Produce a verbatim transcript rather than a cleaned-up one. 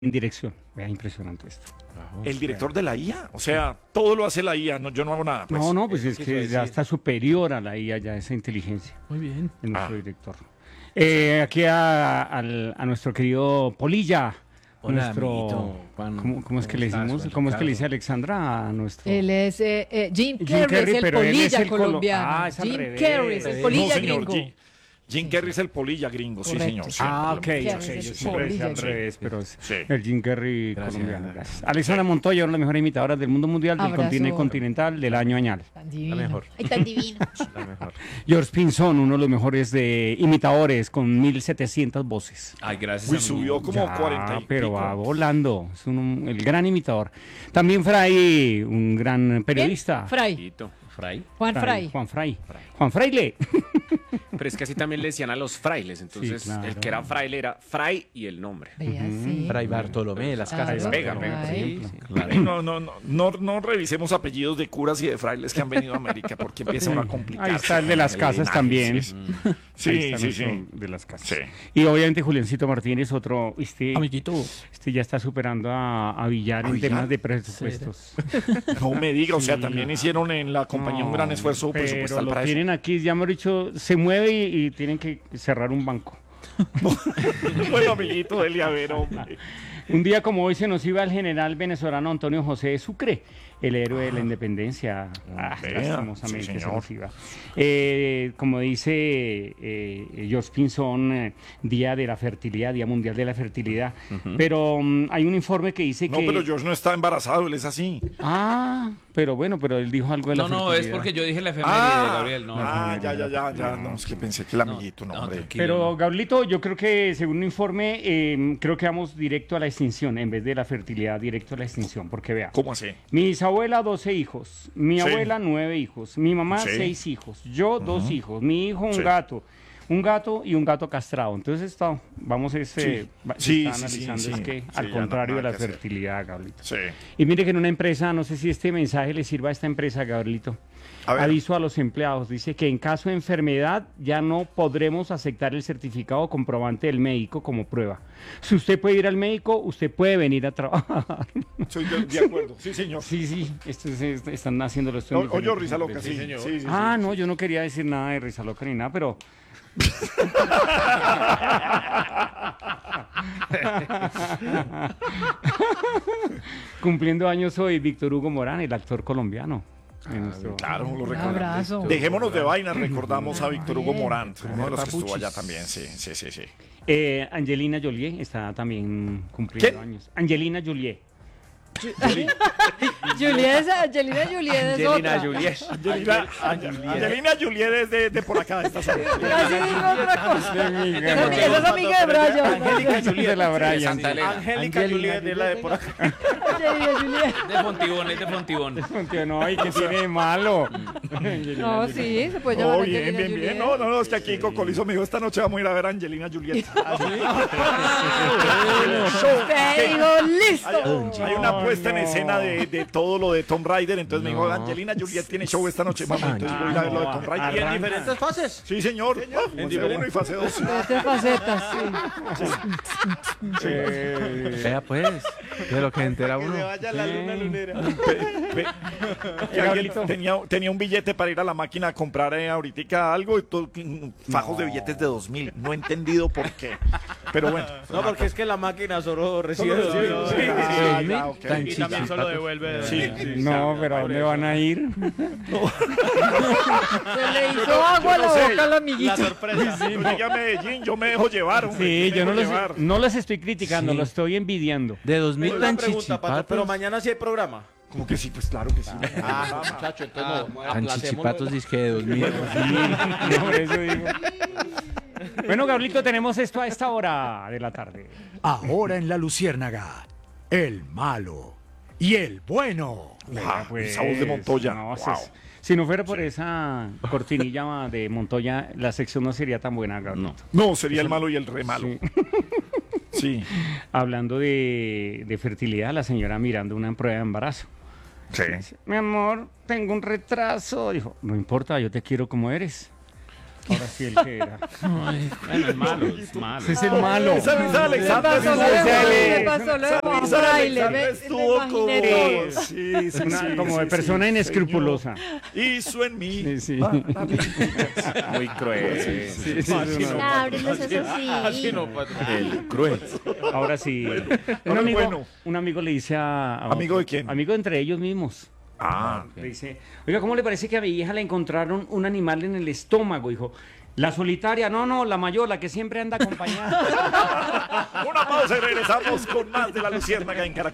en dirección. Vea, impresionante esto. El director de la I A, o sea, todo lo hace la I A, no, yo no hago nada. Pues. No, no, pues es ¿Qué que quiere ya decir? está superior a la I A, ya esa inteligencia, Muy bien. en nuestro Ah. director. Eh, aquí a, al- a nuestro querido Polilla. Hola, nuestro, amiguito, Juan. ¿cómo, cómo es que ¿Cómo le estás, decimos? Juan ¿Cómo es que le Ricardo? dice Alexandra a nuestro? Él es eh, eh, Jim Jim Carrey, Carrey, es el pero él es polilla el colo- colombiano. Ah, es al Jim revés. Carrey es el No, polilla no, señor, gringo. Jim, Jim Carrey es el polilla gringo, sí, Correcto. señor. sí, Ah, lo- ok, Carrey ok, es yo el siempre decía al polilla revés, pero es Sí. el Jim Carrey Gracias. colombiano. Gracias. Alexandra Montoya, una de las mejores imitadoras del mundo mundial, del Abrazo. continente continental, del año añal. Tan divino. La mejor. Ay, tan divino. La mejor. George Pinzón, uno de los mejores de imitadores, con mil setecientas voces. Ay, gracias. Uy, amigo. subió como Ya, cuarenta y pero pico. va volando. Es un- el gran imitador. También Fray, un gran periodista. Fray. Tito, Fray. Juan Fray. Juan Fray. Juan Fraile. Pero es que así también le decían a los frailes. Entonces, Sí, claro. el que era fraile era Fray y el nombre. Vea, sí. Fray Bartolomé de las Claro. casas. Pega, Fray. pega, por ejemplo. Claro. No, no, no, no, no revisemos apellidos de curas y de frailes que han venido a América porque empieza uno a complicar. Ahí está el de las casas también. Sí, Ahí sí, está sí. sí. nuestro de las casas. Sí. Y obviamente Juliancito Martínez, otro, este, Amiguito. este ya está superando a, a Villar ¿A en Villar? temas de presupuestos. No me diga, o sea, Sí. también hicieron en la compañía un No, gran esfuerzo pero presupuestal lo para eso. tienen aquí, ya hemos dicho, se mueve y, y tienen que cerrar un banco. Bueno, amiguito, dele a ver, hombre. Un día como hoy se nos iba el general venezolano Antonio José de Sucre, el héroe de la independencia. Ah, vea, lastimosamente sí, se señor. nos iba. Eh, como dice eh, George Pinzón, eh, Día de la Fertilidad, Día Mundial de la Fertilidad. Pero mm, hay un informe que dice No, que... pero George no está embarazado, él es así. Ah, pero bueno, pero él dijo algo de la No, no, fertilidad. es porque yo dije la efeméride, Ah, Gabriel. No, ah, no, ya, ya, ya, ya. No, es que pensé que el amiguito, no, no, hombre. tranquilo, Pero, no. Gablito, yo creo que según un informe, eh, creo que vamos directo a la extinción en vez de la fertilidad, directo a la extinción, porque vea. ¿Cómo así? Mi bisabuela, doce hijos. Mi Sí. abuela, nueve hijos. Mi mamá, Sí. seis hijos. Yo, dos hijos. Mi hijo, un Sí. gato. Un gato y un gato castrado. Entonces, está, vamos este, Sí. va- se Sí, está sí, sí, analizando sí. es que Sí, al ya contrario no- de la nada que hacer. fertilidad, Gablito. Sí. Y mire que en una empresa, no sé si este mensaje le sirva a esta empresa, Gabrielito. A ver. Aviso a los empleados. Dice que en caso de enfermedad ya no podremos aceptar el certificado comprobante del médico como prueba. Si usted puede ir al médico, usted puede venir a trabajar. Soy de, de acuerdo. Sí, señor. Sí, sí, esto es- es- están haciéndolo esto. en O- Oye, diferentes risa loca, empresas. sí. Sí, sí, sí. Ah, no, yo no quería decir nada de risa loca ni nada, pero... Cumpliendo años hoy Víctor Hugo Morán, el actor colombiano. En nuestro- Claro, lo Un recordamos. abrazo. Dejémonos de vainas, recordamos a Víctor Hugo Bien. Morán, uno de los que estuvo Papuchis. allá también, sí, sí, sí, sí. Eh, Angelina Jolie está también cumpliendo ¿Quién? años. Angelina Jolie. Juliet, es- Angelina Juliet es Angelina otra. Juliet. Angelina, Angelina Juliet es de, de por acá, de esta zona. Casi digo otra cosa. Esa Esa esa es amiga de Brian. Angélica Juliet. de la de Brian. Santa Elena. Angélica Juliet es la de por acá. Angelina Juliet. De Fontibón, es de Fontibón. No, ¿y qué tiene de malo? No, sí, se puede llamar Oh, bien, Angelina bien, Juliet. bien. No, no, no, es que aquí Cocolizo me dijo, esta noche vamos a ir a ver a Angelina Juliet. Te digo, listo. Hay una puesta en no. escena de, de todo lo de Tomb Raider, entonces me dijo, Angelina Juliet tiene show esta noche, vamos, entonces voy a ir a ver lo de Tomb Raider. Y en diferentes fases. Sí, señor. Ah, fase uno y fase dos. De tres facetas, sí. Vea pues, de lo que entera uno. Pe- que alguien tenía, tenía un billete para ir a la máquina a comprar eh, ahorita algo y todo, fajos de billetes de dos mil. No he entendido por qué. Pero bueno. No, porque es que la máquina solo recibe Solo dos recibe- mil. sí, Sí, ah, sí. ya, ok. Tan Y también solo devuelve. Sí. No, pero ¿a dónde van a ir? Se le hizo agua a la no sé. boca al La amiguito. sorpresa. Yo llegué a Medellín, yo me dejo llevar. hombre, Sí, me yo no dejo los, llevar. no los estoy criticando, Sí. los estoy envidiando. De dos mil Tengo una tan pregunta, Pato, chichipatos. pero mañana sí hay programa. Como que sí, pues claro que sí. Ah, muchacho, entonces no, Tan aplacémoslo. chichipatos disque de dos mil. No, por eso digo. Bueno, Gablito, tenemos esto a esta hora de la tarde. Ahora en La Luciérnaga, el malo y el bueno. Ah, esa voz de Montoya. No, Wow. si, es- si no fuera por esa cortinilla de Montoya, la sección no sería tan buena, Gablito. No, sería el malo y el re malo. Sí. Sí. Hablando de, de fertilidad, la señora mirando una prueba de embarazo. Sí. Dice, mi amor, tengo un retraso. Dijo, no importa, yo te quiero como eres. Ahora sí el que era. Bueno, es malo, es malo. Ese es el malo. Esa risa de Le Alexander pasó lo estuvo- de Juan, sale. le pasó lo de esa Juan risa de Fraile, Alexander me, me estuvo imaginé como- todo. Sí, sí, Una- sí, como sí, de sí, persona sí, inescrupulosa. señor. Hizo en mí. Sí, sí. Muy cruel. Sí, sí, Así no, no. no. Ábrelos eso sí. Así no, patrón. El cruel. Ahora sí. un, ahora amigo, bueno. un amigo le dice a, a ¿Amigo otro- de quién? Amigo entre ellos mismos. Ah, Le dice, oiga, ¿cómo le parece que a mi hija le encontraron un animal en el estómago? Dijo, la solitaria, no, no, la mayor, la que siempre anda acompañada. una pausa y regresamos con más de La Luciérnaga en Caracol.